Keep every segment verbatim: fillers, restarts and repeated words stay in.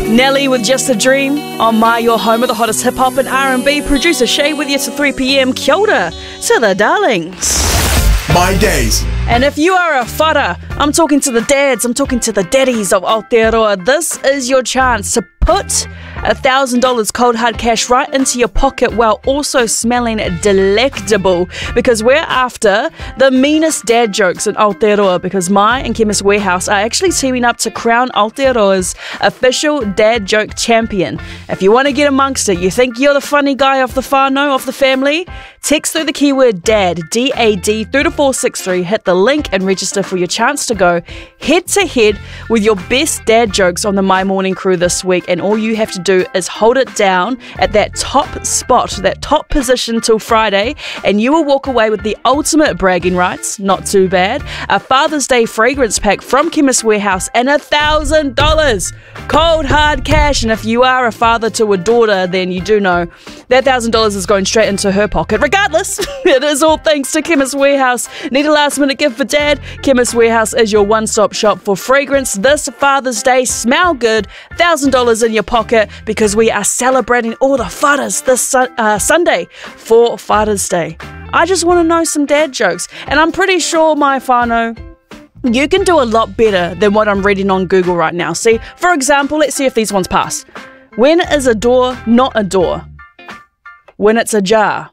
Nelly with Just a Dream on My Your Home of the hottest hip-hop and R and B. Producer Shay with you to three p.m. Kia ora to the darlings. My days. And if you are a whara, I'm talking to the dads, I'm talking to the daddies of Aotearoa. This is your chance to put one thousand dollars cold hard cash right into your pocket while also smelling delectable, because we're after the meanest dad jokes in Aotearoa, because Mai and Chemist Warehouse are actually teaming up to crown Aotearoa's official dad joke champion. If you want to get amongst it, you think you're the funny guy of the whānau, of the family, text through the keyword DAD, D A D, through to four six three, hit the link and register for your chance to go head to head with your best dad jokes on the My Morning Crew this week. And all you have to do is hold it down at that top spot, that top position till Friday, and you will walk away with the ultimate bragging rights, not too bad, a Father's Day fragrance pack from Chemist Warehouse, and one thousand dollars cold hard cash. And if you are a father to a daughter, then you do know that one thousand dollars is going straight into her pocket. Regardless, it is all thanks to Chemist Warehouse. Need a last minute gift for dad? Chemist Warehouse is your one-stop shop for fragrance this Father's Day. Smell good, one thousand dollars in your pocket, because we are celebrating all the fathers this su- uh, Sunday for Father's Day. I just want to know some dad jokes, and I'm pretty sure, my whānau, you can do a lot better than what I'm reading on Google right now. See, for example, let's see if these ones pass. When is a door not a door? When it's a jar.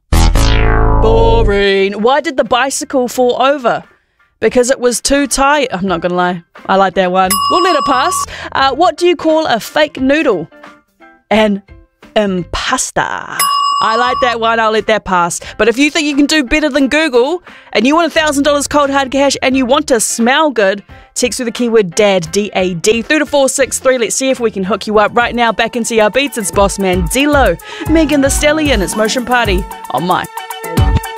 Boring. Why did the bicycle fall over? Because it was too tight. I'm not gonna lie, I like that one. We'll let it pass. Uh, what do you call a fake noodle? An impasta. I like that one, I'll let that pass. But if you think you can do better than Google, and you want one thousand dollars cold hard cash, and you want to smell good, text through the keyword DAD, D A D, through to four six three. Let's see if we can hook you up right now. Back into our beats, it's Bossman D-Lo, Megan Thee Stallion, it's Motion Party on My.